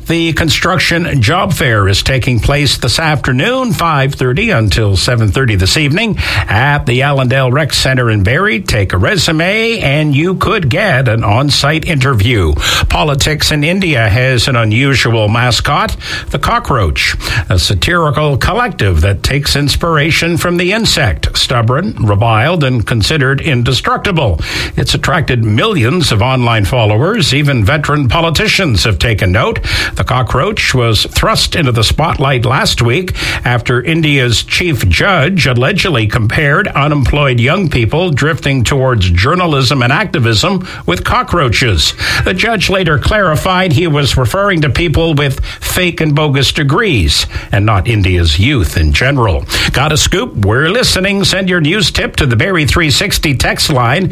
The construction job fair is taking place this afternoon, 5:30 until 7:30 this evening at the Allendale Rec Center in Barrie. Take a resume and you could get an on-site interview. Politics in India has an unusual mascot, the cockroach, a satirical collective that takes inspiration from the insect, stubborn, reviled, and considered indestructible. It's attracted millions of online followers. Even veteran politicians have taken note. The cockroach was thrust into the spotlight last week after India's chief judge allegedly compared unemployed young people drifting towards journalism and activism with cockroaches. The judge later clarified he was referring to people with fake and bogus degrees and not India's youth in general. Got a scoop? We're listening. Send your news tip to the Barrie 360 text line,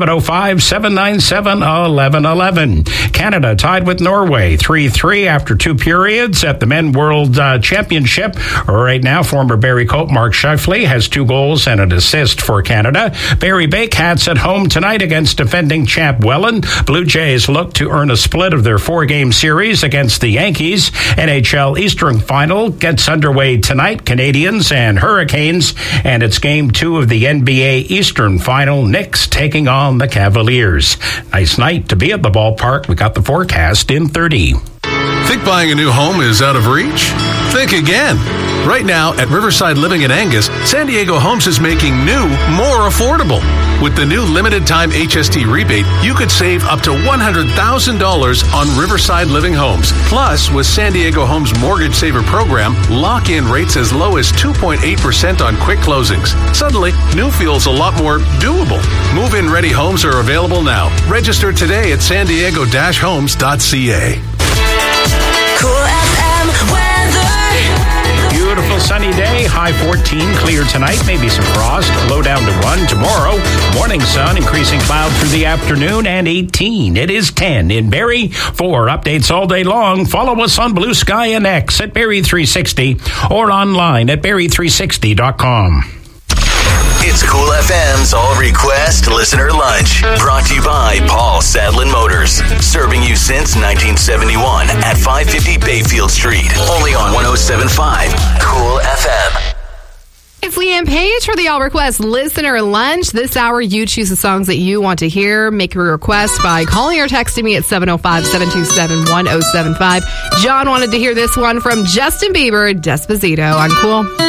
705-797-1111. Canada tied with Norway 3-3 after two periods at the Men World Championship. Right now, former Barrie coach Mark Scheifele has 2 goals and an assist for Canada. Barrie Baycats at home tonight against defending champ Welland. Blue Jays look to earn a split of their 4-game series against the Yankees. NHL Eastern Final gets underway tonight. Canadians and Hurricanes. And it's Game 2 of the NBA Eastern Final. Knicks taking on the Cavaliers. Nice night to be at the ballpark. We got the forecast in 30. Think buying a new home is out of reach? Think again. Right now, at Riverside Living in Angus, San Diego Homes is making new more affordable. With the new limited-time HST rebate, you could save up to $100,000 on Riverside Living Homes. Plus, with San Diego Homes Mortgage Saver Program, lock-in rates as low as 2.8% on quick closings. Suddenly, new feels a lot more doable. Move-in ready homes are available now. Register today at sandiego-homes.ca. Cool FM weather. Beautiful sunny day, high 14, clear tonight, maybe some frost, low down to 1 tomorrow. Morning sun, increasing cloud through the afternoon, and 18. It is 10 in Barrie. For updates all day long, follow us on Blue Sky and X at Barrie 360 or online at Barrie360.com. It's Cool FM's All Request Listener Lunch. Brought to you by Paul Sadlin Motors. Serving you since 1971 at 550 Bayfield Street. Only on 107.5 Cool FM. It's Leanne Page for the All Request Listener Lunch. This hour, you choose the songs that you want to hear. Make a request by calling or texting me at 705-727-1075. John wanted to hear this one from Justin Bieber, Despacito on Cool.